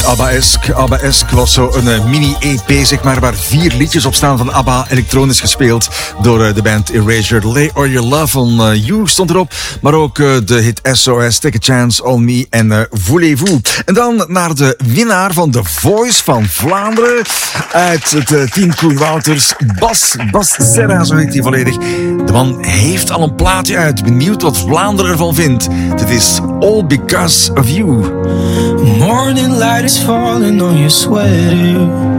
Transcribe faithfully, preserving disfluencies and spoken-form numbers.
ABBA-esque. ABBA-esque was zo een uh, mini-E P, zeg maar, waar vier liedjes op staan van ABBA, elektronisch gespeeld door uh, de band Erasure. Lay All Your Love on uh, You stond erop, maar ook uh, de hit S O S, Take a Chance on Me en uh, Voulez-vous. En dan naar de winnaar van The Voice van Vlaanderen uit het uh, team Koen Wouters, Bas, Bas Serra, zo heet hij volledig. De man heeft al een plaatje uit, benieuwd wat Vlaanderen ervan vindt. Dit is All Because of You. Morning light is falling on your sweater.